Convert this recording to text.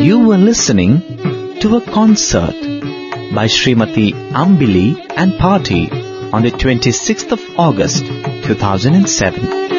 You were listening to a concert by Srimati Ambili and Party on the 26th of August 2007.